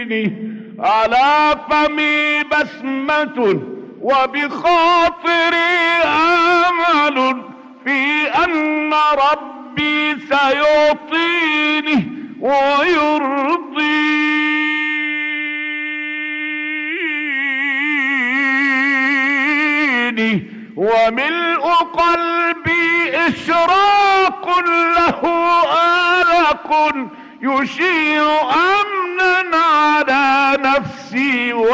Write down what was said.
على فمي بسمة وبخاطري امل في ان ربي سيعطيني ويرضيني، وملء قلبي اشراق له آلق يشيع امنا على نفسي